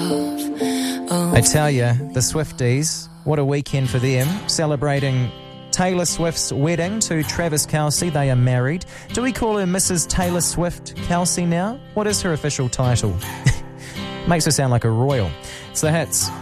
I tell you, the Swifties, what a weekend for them, celebrating Taylor Swift's wedding to Travis Kelce. They are married. Do we call her Mrs. Taylor Swift Kelce now? What is her official title? Makes her sound like a royal. It's The Hits.